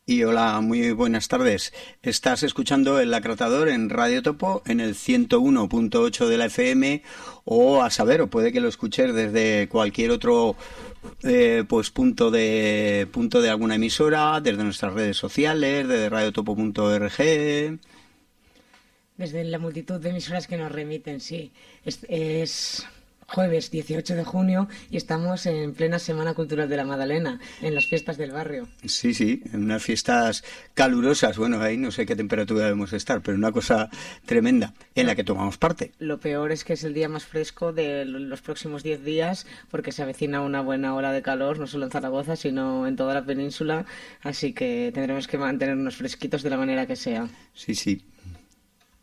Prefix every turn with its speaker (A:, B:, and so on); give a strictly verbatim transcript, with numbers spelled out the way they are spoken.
A: Y hola, muy buenas tardes. Estás escuchando El Lacratador en Radio Topo en el ciento uno punto ocho de la F M, o a saber, o puede que lo escuches desde cualquier otro eh, pues punto de punto de alguna emisora, desde nuestras redes sociales, desde radiotopo punto org.
B: Desde la multitud de emisoras que nos remiten, sí. Es, es jueves dieciocho de junio y estamos en plena Semana Cultural de la Magdalena, en las fiestas del barrio.
A: Sí, sí, en unas fiestas calurosas. Bueno, ahí no sé qué temperatura debemos estar, pero una cosa tremenda en la que tomamos parte.
B: Lo peor es que es el día más fresco de los próximos diez días, porque se avecina una buena ola de calor, no solo en Zaragoza, sino en toda la península, así que tendremos que mantenernos fresquitos de la manera que sea.
A: Sí, sí.